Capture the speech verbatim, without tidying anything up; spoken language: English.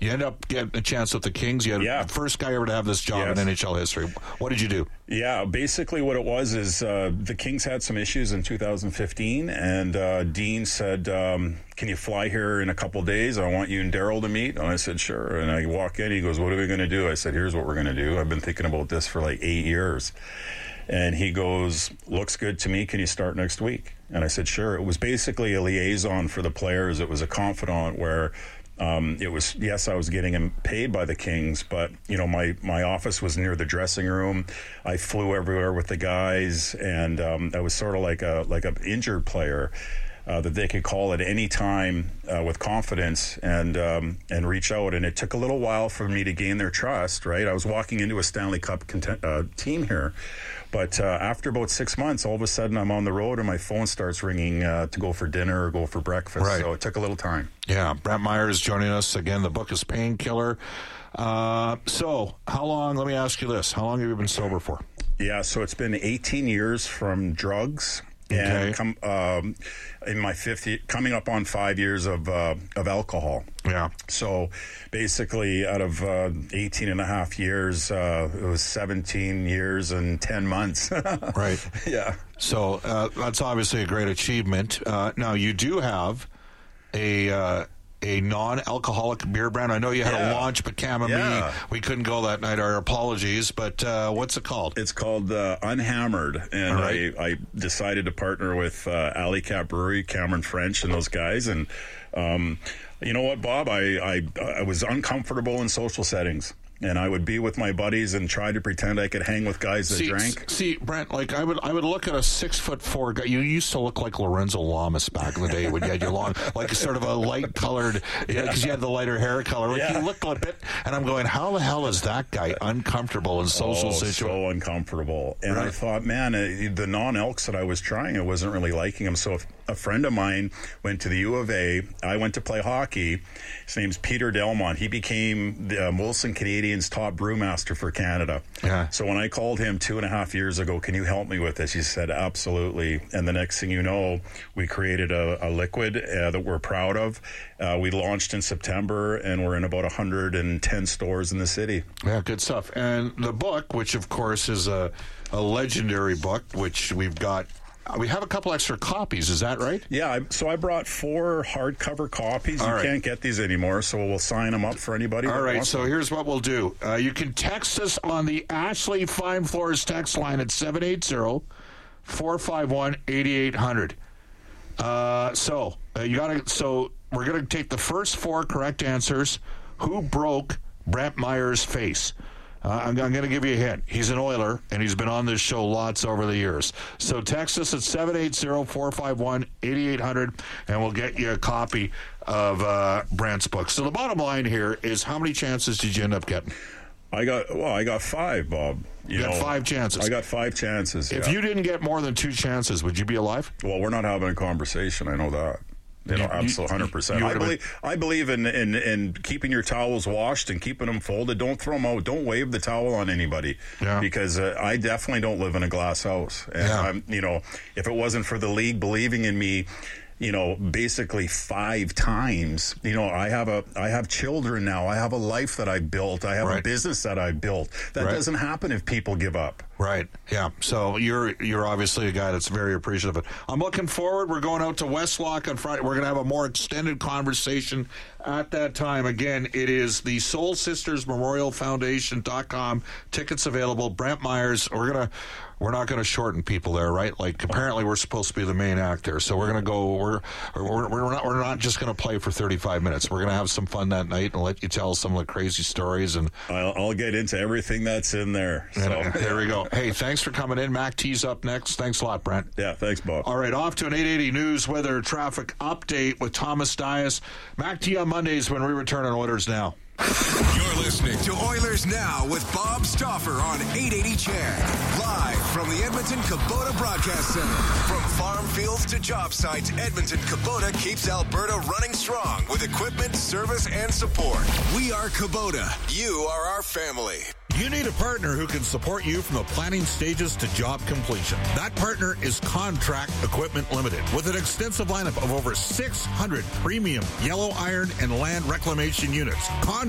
You end up getting a chance with the Kings. You had Yeah. the first guy ever to have this job Yes. in N H L history. What did you do? Yeah, basically what it was is uh, the Kings had some issues in two thousand fifteen, and uh, Dean said, um, can you fly here in a couple days? I want you and Daryl to meet. And I said, sure. And I walk in, he goes, what are we going to do? I said, here's what we're going to do. I've been thinking about this for like eight years. And he goes, looks good to me. Can you start next week? And I said, sure. It was basically a liaison for the players. It was a confidant where Um, it was, yes, I was getting him paid by the Kings, but, you know, my, my office was near the dressing room. I flew everywhere with the guys, and um, I was sort of like a like an injured player uh, that they could call at any time uh, with confidence and um, and reach out. And it took a little while for me to gain their trust, right? I was walking into a Stanley Cup content, uh, team here. But uh, after about six months, all of a sudden I'm on the road and my phone starts ringing uh, to go for dinner or go for breakfast. Right. So it took a little time. Yeah, Brent Myers joining us again. The book is Painkiller. Uh, so how long, let me ask you this, how long have you been sober for? Yeah, so it's been eighteen years from drugs. Okay. And come, um, in my fifth year, coming up on five years of uh, of alcohol. Yeah. So basically, out of uh, eighteen and a half years, uh, it was seventeen years and ten months. Right. Yeah. So uh, that's obviously a great achievement. Uh, now, you do have a uh, a non-alcoholic beer brand. I know you had Yeah. a launch, but Cam and Yeah. me, we couldn't go that night. Our apologies. But uh, what's it called? It's called uh, Unhammered, and Right. I, I decided to partner with uh, Alley Cat Brewery, Cameron French, and those guys. And um, you know what, Bob? I, I I was uncomfortable in social settings. And I would be with my buddies and try to pretend I could hang with guys that See, drank. see, Brent, like I would, I would look at a six foot four guy. You used to look like Lorenzo Lamas back in the day when you had your long, like sort of a light colored, because you had the lighter hair color. Like Yeah. you looked a bit, and I'm going, how the hell is that guy uncomfortable in social Oh, situations? so uncomfortable. And I Right. thought, man, uh, the non-elks that I was trying, I wasn't really liking them. So if a friend of mine went to the U of A, I went to play hockey. His name's Peter Delmont. He became the uh, Molson Canadiens' top brewmaster for Canada. Yeah. So when I called him two and a half years ago, can you help me with this? He said, absolutely. And the next thing you know, we created a, a liquid uh, that we're proud of. Uh, we launched in September, and we're in about one hundred ten stores in the city. Yeah, good stuff. And the book, which of course is a, a legendary book, which we've got, we have a couple extra copies. Is that right? Yeah, I, so I brought four hardcover copies. All you right. can't get these anymore, so we'll sign them up for anybody. All that right, wants so them. here's what we'll do. Uh, you can text us on the Ashley Fine Floors text line at seven eight zero, four five one, eight eight zero zero. Uh, so uh, you got to. So we're going to take the first four correct answers. Who broke Brent Myers' face? Uh, I'm, I'm going to give you a hint. He's an Oiler, and he's been on this show lots over the years. So text us at seven eight zero, four five one, eight eight zero zero, and we'll get you a copy of uh, Brent's book. So the bottom line here is, how many chances did you end up getting? I got well, I got five, Bob. You, You got know, five chances. I got five chances. If yeah. you didn't get more than two chances, would you be alive? well, we're not having a conversation. I know that. You know, You- you- absolutely, hundred percent. you I would've been- believe. I believe in, in in keeping your towels washed and keeping them folded. Don't throw them out. Don't wave the towel on anybody. Yeah. Because uh, I definitely don't live in a glass house. And Yeah. I'm, you know, if it wasn't for the league believing in me, you know, basically five times, you know, I have a, I have children now. I have a life that I built. I have Right. a business that I built. That Right. doesn't happen if people give up. Right. Yeah. So you're you're obviously a guy that's very appreciative of it. I'm looking forward. We're going out to Westlock on Friday. We're going to have a more extended conversation at that time. Again, it is the Soul Sisters Memorial Foundation dot com. Tickets available. Brent Myers. We're gonna we're not going to shorten people there, right? Like apparently we're supposed to be the main actor, so we're going to go. We're we're we're not we're not just going to play for thirty-five minutes. We're going to have some fun that night and let you tell some of the crazy stories. And I'll, I'll get into everything that's in there. So and there we go. Hey, thanks for coming in. Mac T's up next. Thanks a lot, Brent. yeah, thanks, Bob. All right, off to an eight eighty News weather traffic update with Thomas Dias. Mac T on Mondays when we return on Oilers Now. You're listening to Oilers Now with Bob Stauffer on eight eighty C H E D. Live from the Edmonton Kubota Broadcast Center. From farm fields to job sites, Edmonton Kubota keeps Alberta running strong with equipment, service, and support. We are Kubota. You are our family. You need a partner who can support you from the planning stages to job completion. That partner is Contract Equipment Limited, with an extensive lineup of over six hundred premium yellow iron and land reclamation units. Con-